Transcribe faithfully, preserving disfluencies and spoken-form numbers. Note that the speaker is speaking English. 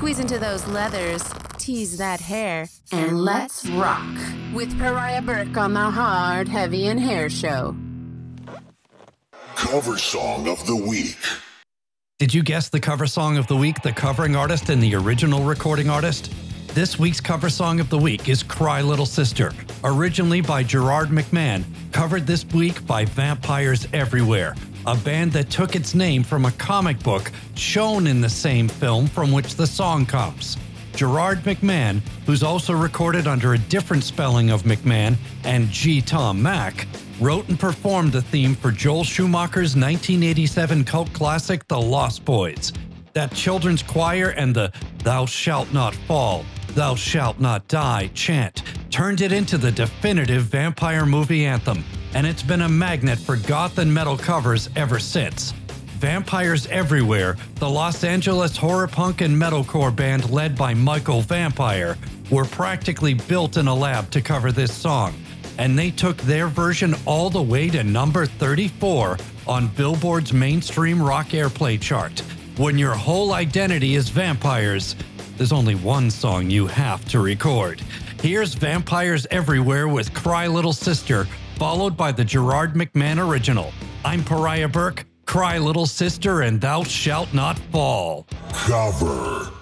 Squeeze into those leathers, tease that hair, and let's rock with Pariah Burke on the Hard, Heavy, and Hair Show. Cover Song of the Week. Did you guess the cover song of the week, the covering artist and the original recording artist? This week's cover song of the week is Cry Little Sister, originally by Gerard McMahon, covered this week by Vampires Everywhere, a band that took its name from a comic book shown in the same film from which the song comes. Gerard McMahon, who's also recorded under a different spelling of McMahon and G. Tom Mack, wrote and performed the theme for Joel Schumacher's nineteen eighty-seven cult classic The Lost Boys. That children's choir and the "Thou shalt not fall, thou shalt not die" chant turned it into the definitive vampire movie anthem, and it's been a magnet for goth and metal covers ever since. Vampires Everywhere, the Los Angeles horror punk and metalcore band led by Michael Vampire, were practically built in a lab to cover this song, and they took their version all the way to number thirty-four on Billboard's mainstream rock airplay chart. When your whole identity is vampires, there's only one song you have to record. Here's Vampires Everywhere with Cry Little Sister, followed by the Gerard McMahon original. I'm Pariah Burke. Cry Little Sister and Thou Shalt Not Fall. Cover.